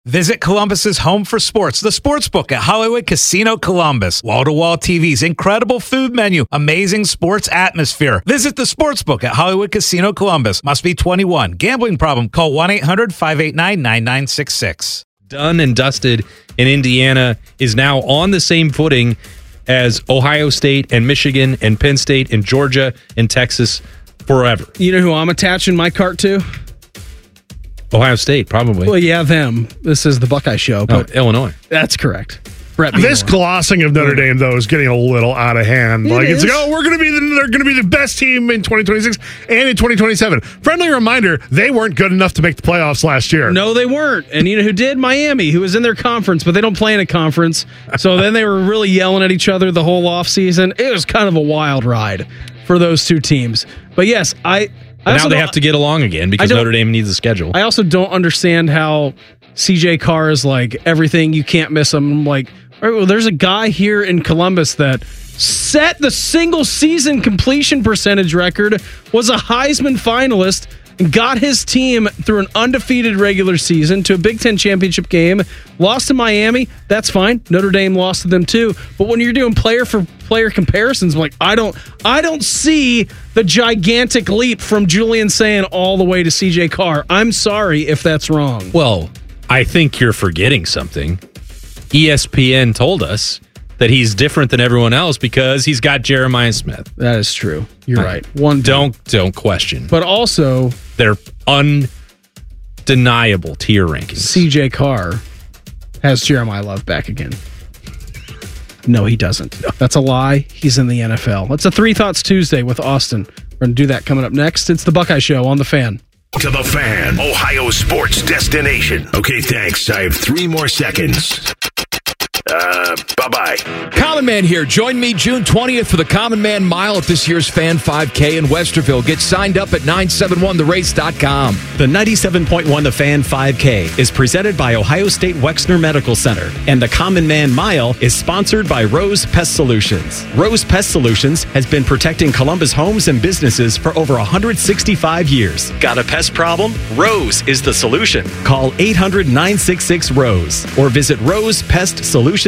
Visit Columbus's home for sports, the Sportsbook at Hollywood Casino Columbus. Wall-to-wall TVs, incredible food menu, amazing sports atmosphere. Visit the Sportsbook at Hollywood Casino Columbus. Must be 21. Gambling problem? Call 1-800-589-9966. Done and dusted in Indiana is now on the same footing as Ohio State and Michigan and Penn State and Georgia and Texas forever. You know who I'm attaching my cart to? Ohio State, probably. Well, yeah, them. This is the Buckeye Show. But Illinois. That's correct. Brett This glossing of Notre Dame, though, is getting a little out of hand. It's like, they're going to be the best team in 2026 and in 2027. Friendly reminder, they weren't good enough to make the playoffs last year. No, they weren't. And you know who did? Miami, who was in their conference, but they don't play in a conference. So then they were really yelling at each other the whole offseason. It was kind of a wild ride for those two teams. But yes, now they have to get along again because Notre Dame needs a schedule. I also don't understand how CJ Carr is like everything. You can't miss him. I'm like, all right, well, there's a guy here in Columbus that set the single season completion percentage record, was a Heisman finalist, and got his team through an undefeated regular season to a Big Ten championship game, lost to Miami. That's fine. Notre Dame lost to them too. But when you're doing player for player comparisons, I'm like, I don't see the gigantic leap from Julian Sayin all the way to CJ Carr. I'm sorry if that's wrong. Well, I think you're forgetting something. ESPN told us that he's different than everyone else because he's got Jeremiah Smith. That is true. You're right. Don't question. But also, they're undeniable tier rankings. CJ Carr has Jeremiah Love back again. No, he doesn't. That's a lie. He's in the NFL. It's a Three Thoughts Tuesday with Austin. We're going to do that coming up next. It's the Buckeye Show on The Fan. To The Fan, Ohio sports destination. Okay, thanks. I have 3 more seconds. Bye-bye. Common Man here. Join me June 20th for the Common Man Mile at this year's Fan 5K in Westerville. Get signed up at 971therace.com. The 97.1 The Fan 5K is presented by Ohio State Wexner Medical Center, and the Common Man Mile is sponsored by Rose Pest Solutions. Rose Pest Solutions has been protecting Columbus homes and businesses for over 165 years. Got a pest problem? Rose is the solution. Call 800-966-ROSE or visit rosepestsolutions.com.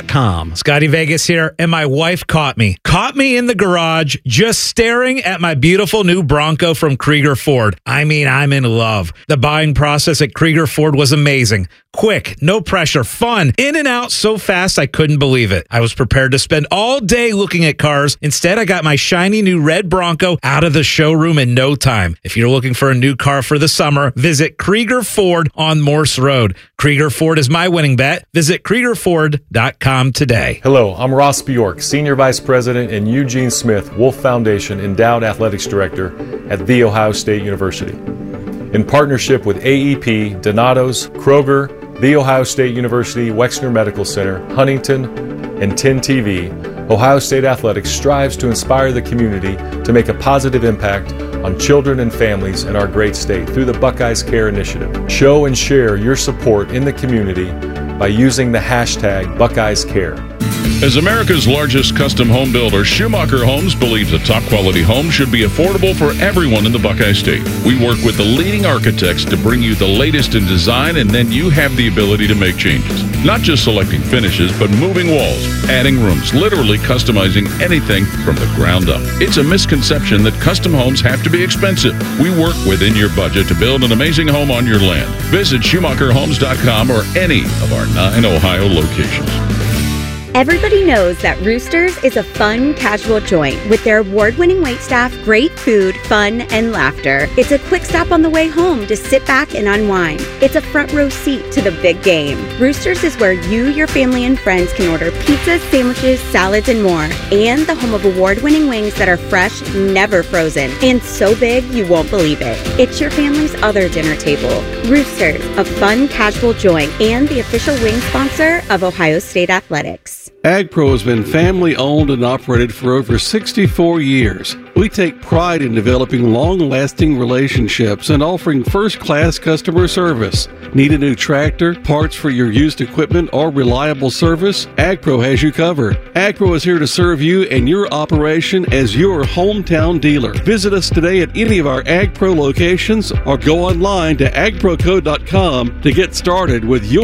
Scotty Vegas here, and my wife caught me in the garage just staring at my beautiful new Bronco from Krieger Ford. I mean, I'm in love. The buying process at Krieger Ford was amazing. Quick, no pressure, fun, in and out so fast I couldn't believe it. I was prepared to spend all day looking at cars. Instead, I got my shiny new red Bronco out of the showroom in no time. If you're looking for a new car for the summer, visit Krieger Ford on Morse Road. Krieger Ford is my winning bet. Visit KriegerFord.com today. Hello, I'm Ross Bjork, Senior Vice President and Eugene Smith, Wolf Foundation Endowed Athletics Director at The Ohio State University. In partnership with AEP, Donato's, Kroger, The Ohio State University Wexner Medical Center, Huntington, and 10 TV, Ohio State Athletics strives to inspire the community to make a positive impact on children and families in our great state through the Buckeyes Care Initiative. Show and share your support in the community by using the hashtag Buckeyes Care. As America's largest custom home builder, Schumacher Homes believes a top-quality home should be affordable for everyone in the Buckeye State. We work with the leading architects to bring you the latest in design, and then you have the ability to make changes. Not just selecting finishes, but moving walls, adding rooms, literally customizing anything from the ground up. It's a misconception that custom homes have to be expensive. We work within your budget to build an amazing home on your land. Visit SchumacherHomes.com or any of our 9 Ohio locations. Everybody knows that Roosters is a fun, casual joint with their award-winning waitstaff, great food, fun, and laughter. It's a quick stop on the way home to sit back and unwind. It's a front row seat to the big game. Roosters is where you, your family, and friends can order pizzas, sandwiches, salads, and more. And the home of award-winning wings that are fresh, never frozen, and so big you won't believe it. It's your family's other dinner table. Roosters, a fun, casual joint, and the official wing sponsor of Ohio State Athletics. AgPro has been family-owned and operated for over 64 years. We take pride in developing long-lasting relationships and offering first-class customer service. Need a new tractor, parts for your used equipment, or reliable service? AgPro has you covered. AgPro is here to serve you and your operation as your hometown dealer. Visit us today at any of our AgPro locations or go online to agproco.com to get started with your